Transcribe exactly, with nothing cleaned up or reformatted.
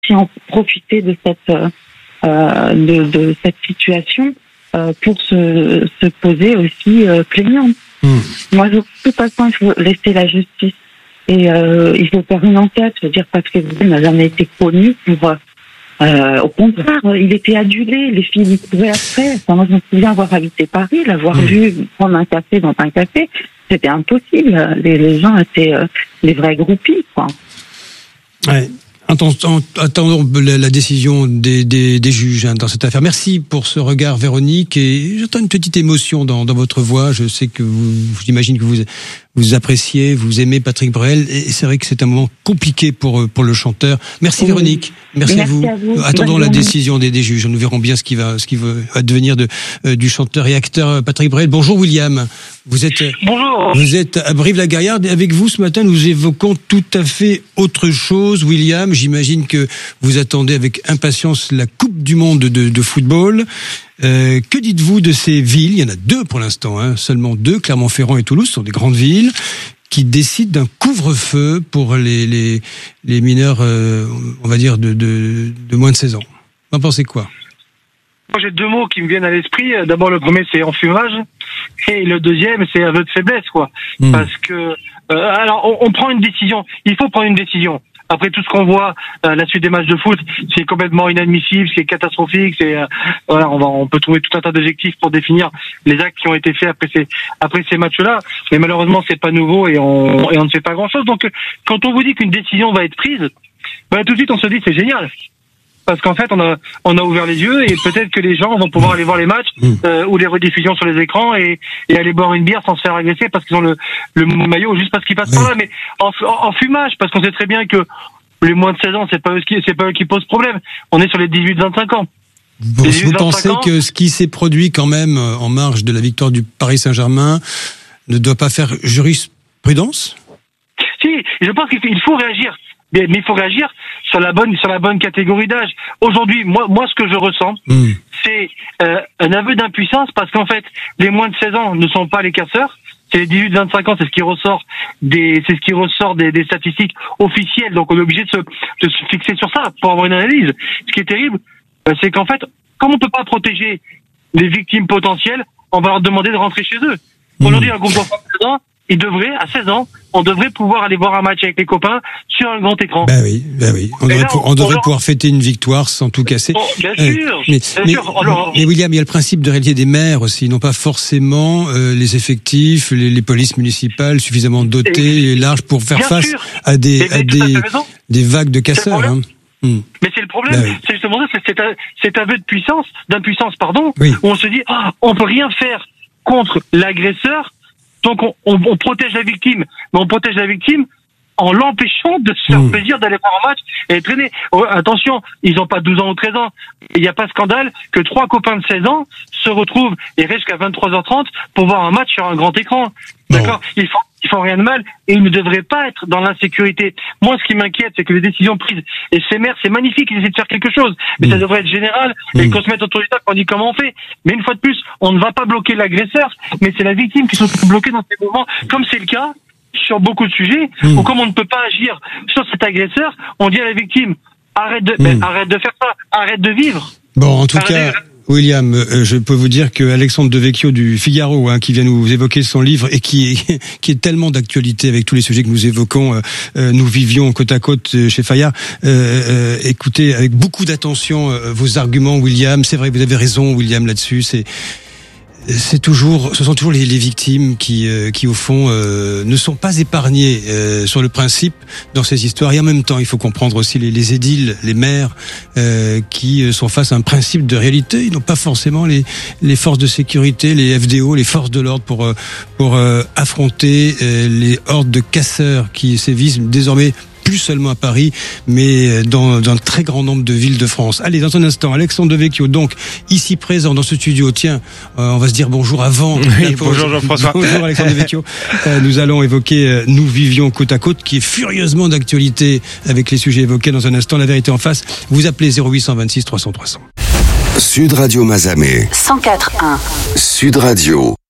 aussi en profiter de cette euh, de, de cette situation euh, pour se, se poser aussi euh, plaignant. Mmh. Moi, de toute façon, il faut laisser la justice et euh, il faut faire une enquête. Je veux dire, Patrick Bruel n'a jamais été connu pour. Euh, au contraire, il était adulé. Les filles lui couraient après. Enfin, moi, je me souviens avoir habité Paris, l'avoir mmh. vu prendre un café dans un café. C'était impossible. Les, les gens étaient euh, les vrais groupies, quoi. Ouais. Attendons la décision des, des, des juges hein, dans cette affaire. Merci pour ce regard, Véronique. Et j'entends une petite émotion dans, dans votre voix. Je sais que vous, j'imagine que vous, vous appréciez, vous aimez Patrick Bruel. Et c'est vrai que c'est un moment compliqué pour, pour le chanteur. Merci, oui. Véronique. Merci, Merci à, vous. à vous. Attendons Bonne la journée. décision des, des juges. Nous verrons bien ce qui va, ce qui va advenir de, euh, du chanteur et acteur Patrick Bruel. Bonjour, William. Vous êtes, Bonjour. Vous êtes à Brive-la-Gaillarde. Et avec vous, ce matin, nous évoquons tout à fait autre chose. William, j'imagine que vous attendez avec impatience la Coupe du Monde de, de football. Euh, que dites-vous de ces villes ? Il y en a deux pour l'instant, hein, seulement deux, Clermont-Ferrand et Toulouse, sont des grandes villes, qui décident d'un couvre-feu pour les, les, les mineurs, euh, on va dire, de, de, de moins de seize ans. Vous en pensez quoi ? Moi, j'ai deux mots qui me viennent à l'esprit. D'abord, le premier, c'est enfumage. Et le deuxième, c'est aveu de faiblesse, quoi. Mmh. Parce que, euh, alors, on, on prend une décision. Il faut prendre une décision. Après tout ce qu'on voit, euh, la suite des matchs de foot, c'est complètement inadmissible, c'est catastrophique. C'est euh, voilà, on va, on peut trouver tout un tas d'objectifs pour définir les actes qui ont été faits après ces après ces matchs-là. Mais malheureusement, c'est pas nouveau et on et on ne fait pas grand-chose. Donc, quand on vous dit qu'une décision va être prise, ben tout de suite on se dit c'est génial. Parce qu'en fait, on a on a ouvert les yeux et peut-être que les gens vont pouvoir aller voir les matchs euh, ou les rediffusions sur les écrans et, et aller boire une bière sans se faire agresser parce qu'ils ont le, le maillot juste parce qu'ils passent par là. Mais en, en fumage, parce qu'on sait très bien que les moins de seize ans, c'est pas eux qui c'est pas eux qui posent problème. On est sur les dix-huit vingt-cinq ans. Bon, dix-huit, vous pensez ans, que ce qui s'est produit quand même en marge de la victoire du Paris Saint-Germain ne doit pas faire jurisprudence ? Si, je pense qu'il faut réagir. Mais il faut réagir sur la bonne sur la bonne catégorie d'âge. Aujourd'hui, moi moi ce que je ressens, mmh. c'est euh, un aveu d'impuissance parce qu'en fait, les moins de seize ans ne sont pas les casseurs. C'est les dix-huit vingt-cinq ans, c'est ce qui ressort des c'est ce qui ressort des, des statistiques officielles. Donc on est obligé de se de se fixer sur ça pour avoir une analyse. Ce qui est terrible, c'est qu'en fait, comme on peut pas protéger les victimes potentielles, on va leur demander de rentrer chez eux. Mmh. Aujourd'hui, un groupe d'enfants de seize ans, il devrait, à seize ans, on devrait pouvoir aller voir un match avec les copains sur un grand écran. Ben oui, ben oui. On devrait, là, pour, on devrait on pouvoir fêter une victoire sans tout casser. Bon, bien sûr, euh, mais, bien mais, sûr. Alors, mais William, il y a le principe de réalité des maires aussi. Ils n'ont pas forcément euh, les effectifs, les, les polices municipales suffisamment dotées et larges pour faire face sûr. à des, à des, des vagues de casseurs. Hein. Hum. Mais c'est le problème, ben oui. c'est justement ça, c'est cet, cet aveu de puissance, d'impuissance, pardon, oui. où on se dit, ah, on peut rien faire contre l'agresseur. Donc on, on, on protège la victime, mais on protège la victime en l'empêchant de se faire mmh. plaisir d'aller voir un match et traîner. Oh, attention, ils n'ont pas douze ans ou treize ans. Il n'y a pas de scandale que trois copains de seize ans se retrouvent et restent jusqu'à vingt-trois heures trente pour voir un match sur un grand écran. D'accord ? Ils font, ils font rien de mal et ils ne devraient pas être dans l'insécurité. Moi, ce qui m'inquiète, c'est que les décisions prises, et ces maires, c'est magnifique, ils essaient de faire quelque chose, mais mmh. ça devrait être général et mmh. qu'on se mette autour du table, qu'on dit comment on fait. Mais une fois de plus, on ne va pas bloquer l'agresseur, mais c'est la victime qui se retrouve bloquée dans ces moments, comme c'est le cas sur beaucoup de sujets, mmh. où comme on ne peut pas agir sur cet agresseur, on dit à la victime, arrête de, mmh. ben, arrête de faire ça, arrête de vivre. Bon, en tout arrête cas, de... William, euh, je peux vous dire que Alexandre Devecchio du Figaro, hein, qui vient nous évoquer son livre et qui est, qui est tellement d'actualité avec tous les sujets que nous évoquons, euh, euh, nous vivions côte à côte chez Fayard. Euh, euh, écoutez avec beaucoup d'attention euh, vos arguments, William. C'est vrai, vous avez raison, William, là-dessus. C'est C'est toujours, ce sont toujours les, les victimes qui, euh, qui au fond, euh, ne sont pas épargnées euh, sur le principe dans ces histoires. Et en même temps, il faut comprendre aussi les, les édiles, les maires, euh, qui sont face à un principe de réalité. Ils n'ont pas forcément les, les forces de sécurité, les F D O, les forces de l'ordre pour, pour euh, affronter euh, les hordes de casseurs qui sévissent désormais plus seulement à Paris, mais dans, dans un très grand nombre de villes de France. Allez, dans un instant, Alexandre Devecchio, donc ici présent dans ce studio. Tiens, euh, on va se dire bonjour avant. Oui, bonjour Jean-François. Bonjour Alexandre Devecchio. Euh, nous allons évoquer euh, Nous vivions côte à côte, qui est furieusement d'actualité avec les sujets évoqués dans un instant. La vérité en face. Vous appelez zéro huit deux six trois cents trois cents. Sud Radio Mazamet. cent quatre virgule un. Sud Radio.